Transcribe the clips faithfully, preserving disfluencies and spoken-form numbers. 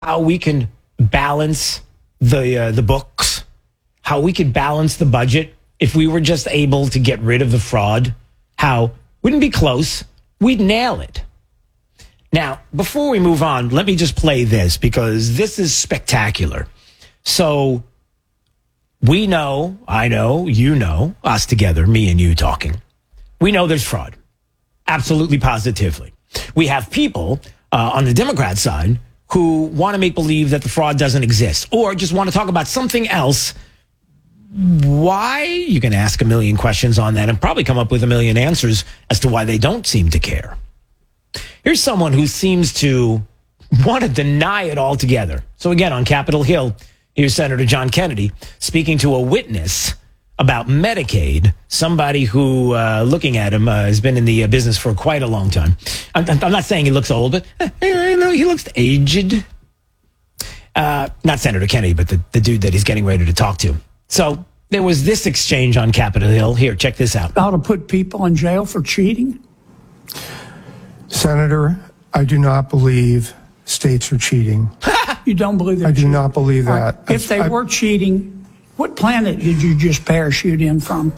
how we can balance the uh, the books, how we could balance the budget if we were just able to get rid of the fraud. How wouldn't be close, we'd nail it. Now, before we move on, let me just play this because this is spectacular. So we know, I know, you know, us together, me and you talking. We know there's fraud. Absolutely, positively. We have people uh, on the Democrat side who want to make believe that the fraud doesn't exist or just want to talk about something else. Why? You can ask a million questions on that and probably come up with a million answers as to why they don't seem to care. Here's someone who seems to want to deny it altogether. So again, on Capitol Hill, here's Senator John Kennedy speaking to a witness about Medicaid, somebody who, uh, looking at him, uh, has been in the uh, business for quite a long time. I'm, I'm not saying he looks old, but uh, he looks aged. Uh, not Senator Kennedy, but the, the dude that he's getting ready to talk to. So there was this exchange on Capitol Hill. Here, check this out. How to put people in jail for cheating? Senator, I do not believe states are cheating. You don't believe they're I do cheating? not believe that. Right. If they I, were cheating, what planet did you just parachute in from?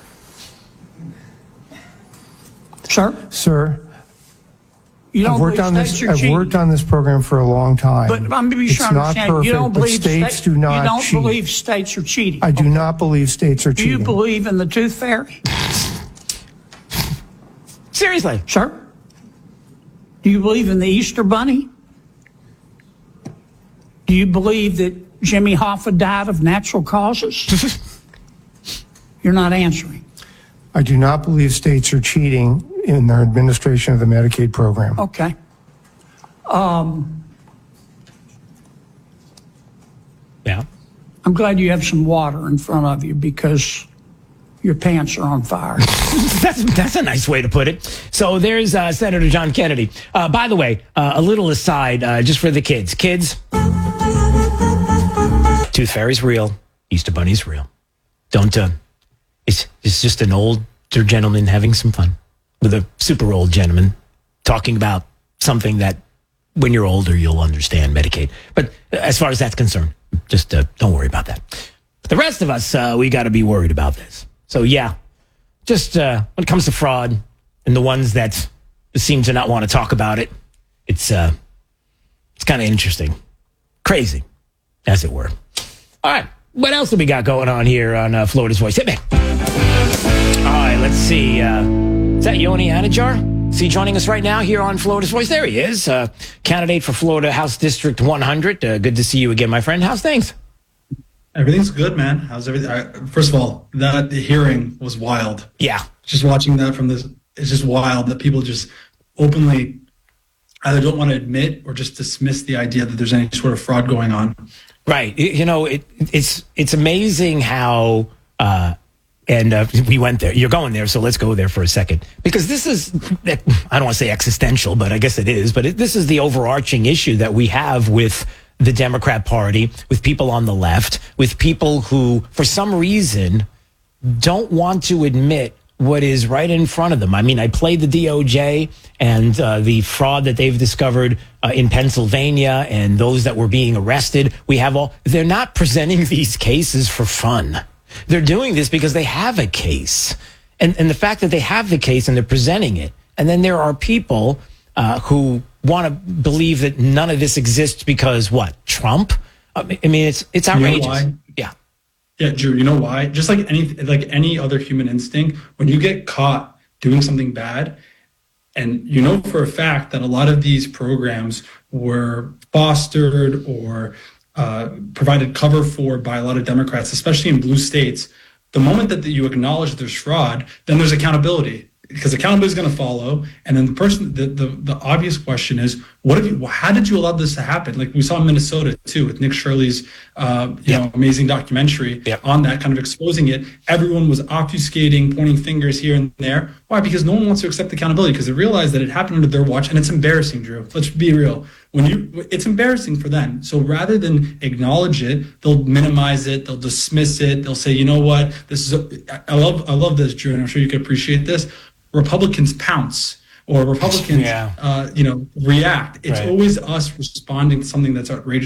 Sir? Sir, you don't I've worked believe on states this. are I've cheating? worked on this program for a long time. But I'm to be it's sure I not understand. perfect, You don't but believe states sta- do not You don't cheat. believe states are cheating. I do okay. not believe states are Do cheating. you believe in the tooth fairy? Seriously. Sir? Do you believe in the Easter Bunny? Do you believe that Jimmy Hoffa died of natural causes? You're not answering. I do not believe states are cheating in their administration of the Medicaid program. Okay. Um, yeah. I'm glad you have some water in front of you because your pants are on fire. that's that's a nice way to put it. So there's uh, Senator John Kennedy. Uh, by the way, uh, a little aside, uh, just for the kids. Kids, Tooth Fairy's real. Easter Bunny's real. Don't, uh, it's, it's just an older gentleman having some fun with a super old gentleman talking about something that when you're older, you'll understand Medicaid. But as far as that's concerned, just uh, don't worry about that. But the rest of us, uh, we got to be worried about this. So, yeah, just uh, when it comes to fraud and the ones that seem to not want to talk about it, it's uh, it's kind of interesting. Crazy, as it were. All right, what else do we got going on here on uh, Florida's Voice? Hit me. All right, let's see. Uh, is that Yoni Anajar? Is he joining us right now here on Florida's Voice? There he is, uh, candidate for Florida House District one hundred. Uh, good to see you again, my friend. How's things? Everything's good, man. How's everything? I, first of all, that hearing was wild. Yeah. Just watching that from this, it's just wild that people just openly either don't want to admit or just dismiss the idea that there's any sort of fraud going on. Right. You know, it, it's it's amazing how, uh, and uh, we went there. You're going there, so let's go there for a second. Because this is, I don't want to say existential, but I guess it is. But it, this is the overarching issue that we have with the Democrat Party, with people on the left, with people who, for some reason, don't want to admit what is right in front of them. I mean, I played the D O J and uh, the fraud that they've discovered uh, in Pennsylvania and those that were being arrested. We have all, they're not presenting these cases for fun. They're doing this because they have a case. And, and the fact that they have the case and they're presenting it. And then there are people uh, who want to believe that none of this exists because what? Trump? I mean, it's it's outrageous. You know why? Yeah. Yeah, Drew, you know why? Just like any like any other human instinct, when you get caught doing something bad, and you know for a fact that a lot of these programs were fostered or uh, provided cover for by a lot of Democrats, especially in blue states, the moment that you acknowledge there's fraud, then there's accountability. Because accountability is going to follow, and then the person, the, the the obvious question is, what have you? How did you allow this to happen? Like we saw in Minnesota too, with Nick Shirley's, uh, you yep. know, amazing documentary yep. on that, kind of exposing it. Everyone was obfuscating, pointing fingers here and there. Why? Because no one wants to accept accountability because they realize that it happened under their watch, and it's embarrassing, Drew. Let's be real. When you, it's embarrassing for them. So rather than acknowledge it, they'll minimize it, they'll dismiss it, they'll say, you know what, this is. A, I love, I love this, Drew, and I'm sure you can appreciate this. Republicans pounce or Republicans, Yeah. uh, you know, react. It's Right. always us responding to something that's outrageous